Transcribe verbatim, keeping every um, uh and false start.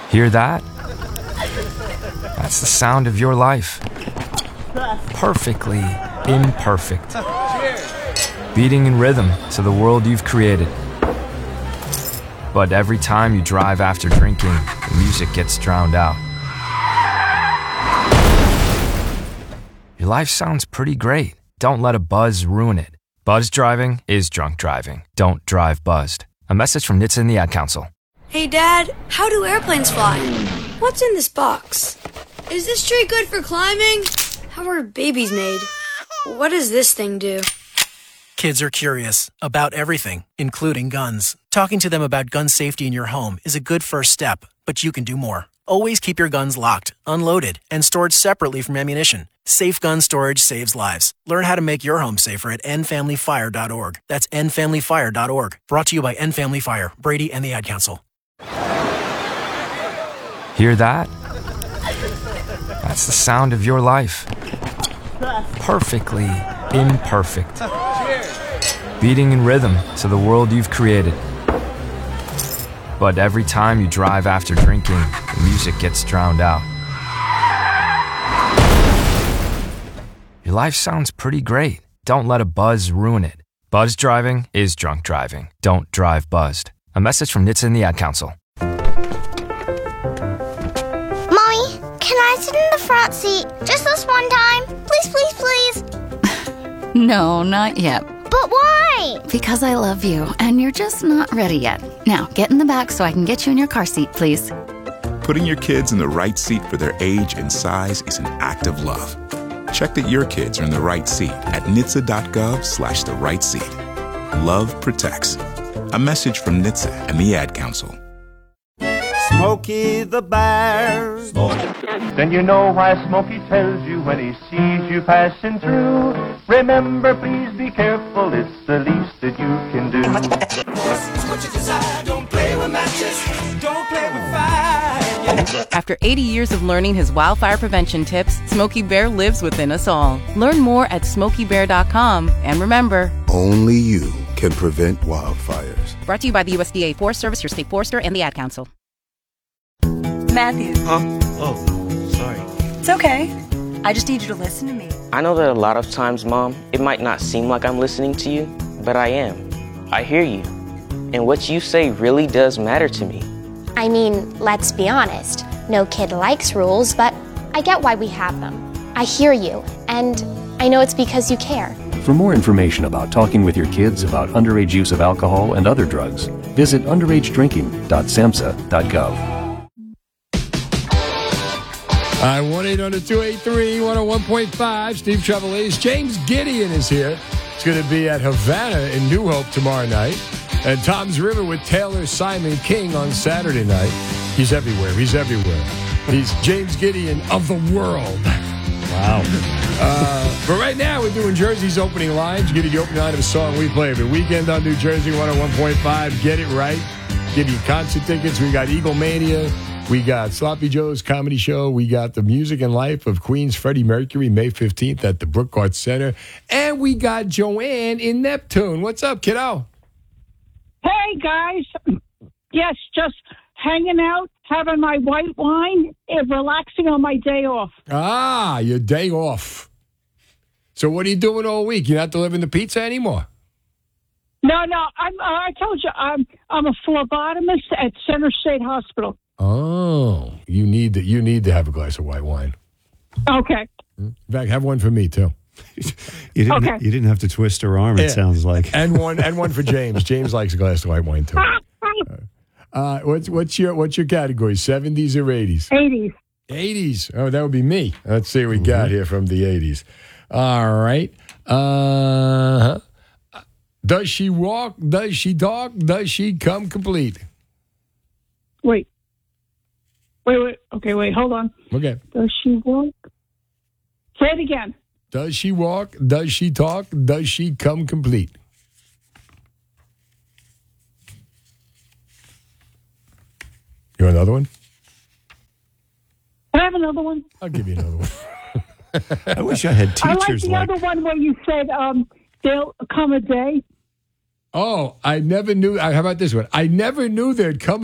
Hear that? That's the sound of your life. Perfectly imperfect. Beating in rhythm to the world you've created. But every time you drive after drinking, the music gets drowned out. Your life sounds pretty great. Don't let a buzz ruin it. Buzz driving is drunk driving. Don't drive buzzed. A message from N H T S A and the Ad Council. Hey, Dad, how do airplanes fly? What's in this box? Is this tree good for climbing? How are babies made? What does this thing do? Kids are curious about everything, including guns. Talking to them about gun safety in your home is a good first step, but you can do more. Always keep your guns locked, unloaded, and stored separately from ammunition. Safe gun storage saves lives. Learn how to make your home safer at end family fire dot org. That's end family fire dot org. Brought to you by End Family Fire, Brady, and the Ad Council. Hear that? That's the sound of your life. Perfectly imperfect. Beating in rhythm to the world you've created. But every time you drive after drinking, the music gets drowned out. Your life sounds pretty great. Don't let a buzz ruin it. Buzz driving is drunk driving. Don't drive buzzed. A message from N H T S A and the Ad Council. Mommy, can I sit in the front seat just this one time? Please, please, please. No, not yet. But why? Because I love you, and you're just not ready yet. Now, get in the back so I can get you in your car seat, please. Putting your kids in the right seat for their age and size is an act of love. Check that your kids are in the right seat at N H T S A dot gov slash the right seat. Love protects. A message from N H T S A and the Ad Council. Smokey the Bear. Then you know why Smokey tells you when he sees you passing through. Remember, please be careful, it's the least that you can do. What you desire, don't play with matches, don't play with fire. After eighty years of learning his wildfire prevention tips, Smokey Bear lives within us all. Learn more at smokey bear dot com. And remember, only you can prevent wildfires. Brought to you by the U S D A Forest Service, your state forester, and the Ad Council. Matthew. Huh? Oh, sorry. It's okay. I just need you to listen to me. I know that a lot of times, Mom, it might not seem like I'm listening to you, but I am. I hear you. And what you say really does matter to me. I mean, let's be honest. No kid likes rules, but I get why we have them. I hear you, and I know it's because you care. For more information about talking with your kids about underage use of alcohol and other drugs, visit underage drinking dot samhsa dot gov. All right, one eight hundred two eight three one oh one point five. Steve Trevelise. James Gideon is here. It's going to be at Havana in New Hope tomorrow night. And Tom's River with Taylor Simon King on Saturday night. He's everywhere. He's everywhere. He's James Gideon of the world. Wow. Uh, but right now, we're doing Jersey's opening lines. Give you the opening line of a song we play every weekend on New Jersey one oh one point five. Get it right. Give you concert tickets. We got Eagle Mania. We got Sloppy Joe's comedy show. We got the music and life of Queen's Freddie Mercury, May fifteenth at the Brook Arts Center. And we got Joanne in Neptune. What's up, kiddo? Hey, guys. Yes, just hanging out, having my white wine, and relaxing on my day off. Ah, your day off. So what are you doing all week? You're not delivering the pizza anymore? No, no. I'm, uh, I told you, I'm, I'm a phlebotomist at Center State Hospital. Oh, you need to, you need to have a glass of white wine. Okay. In fact, have one for me, too. you didn't. Okay. You didn't have to twist her arm. It Yeah. sounds like. And one, and one for James. James likes a glass of white wine too. Uh, what's what's your what's your category? Seventies or eighties? Eighties. Eighties. Oh, that would be me. Let's see what we got here from the eighties. All right. Uh, does she walk? Does she talk? Does she come complete? Wait. Wait, wait. Okay, wait. Hold on. Okay. Does she walk? Say it again. Does she walk? Does she talk? Does she come complete? You want another one? Can I have another one? I'll give you another one. I wish I had I like teachers the like. other one where you said um, there'll come a day. Oh, I never knew. How about this one? I never knew there'd come